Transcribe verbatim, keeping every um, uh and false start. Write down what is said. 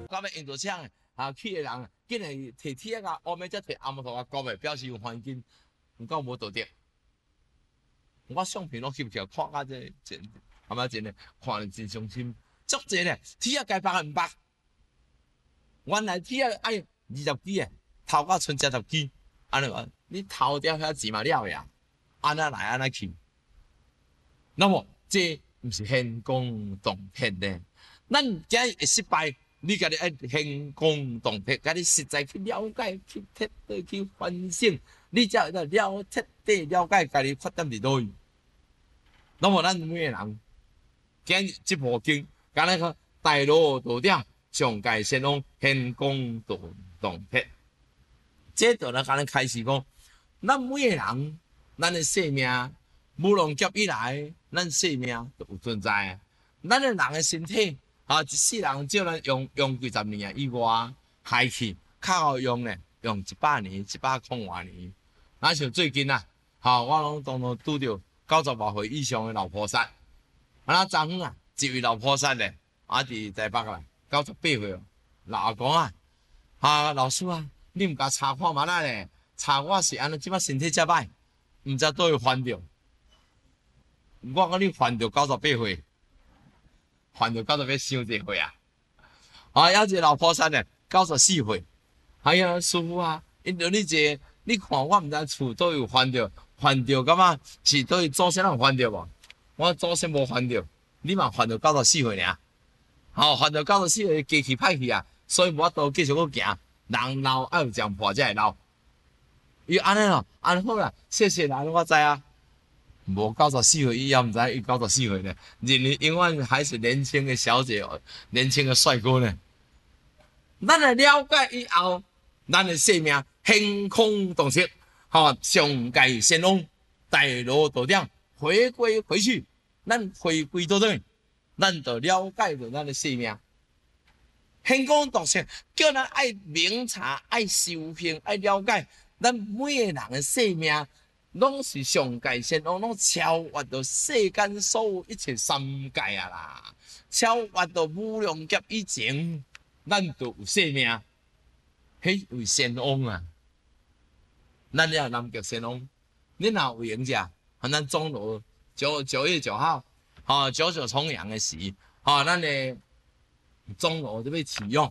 讲要印度厂啊去的人，竟然摕铁啊，后面才摕阿摩托啊讲的，表示有环境，唔讲无道德。我相片拢翕起来看啊，这真，阿妈真诶，看了真伤心。足济咧，铁啊加百分百，原来铁啊爱二十支诶，头到剩十十支，安尼讲，你头掉遐钱嘛了呀，安那来安那去。那么这毋是兴功动魄呢？咱今日会失败，你家己爱兴功动魄，家己实在去了解、去彻底去反省，你才会了彻底了解家己缺点伫倒位。那么咱每个人，今日这部经，敢若个大罗道点，上界先往兴功动动魄。这就咱敢若开始讲，咱每个人，咱的生命，无论劫以来，咱生命都有存在。咱的人的身体，啊，一世人照咱用用几十年啊以外，害去较好用呢，用一百年、一百空外年。那像最近啊，哈，我拢当当拄着九十外岁以上的老菩萨。啊，那昨昏啊，一位老菩萨咧，啊，伫台北啦，九十八岁哦，老阿公啊，啊，老师啊，你毋甲查看嘛啦咧？查我是安尼，即摆身体遮歹，毋知倒会烦着。我讲你烦着九十八岁，烦着九十八伤一岁啊！啊，有一个老菩萨咧，九十四岁，哎呀，师傅啊，因着你这，你看我毋知厝倒有烦着，烦着感觉是倒有祖先人烦着无？我祖先无烦着，你嘛烦着九十四岁尔，吼、哦，烦着九十四岁机器歹去啊，所以无法度继续去行。人老爱有讲破才会老。伊安尼咯，安好啦，谢谢啦，我知啊。无九十四岁以后，毋知伊九十四岁呢，人永远还是年轻的小姐，年轻的帅哥呢。咱来了解以后，咱的生命兴空动魄，吼，上界先往大罗道点回归回去，咱回归到对，咱就了解到咱的生命。兴空动魄，叫咱爱明察、爱修行、爱了解，咱每个人的生命。拢是上界先往，拢超越到世间所有一切三界啊啦！超越到无量劫以前，咱就有生命，迄为先往啊！咱了南极先往，恁若有闲者，咱中罗九九月九号，吼九九重阳的时，吼咱的中罗就要启用。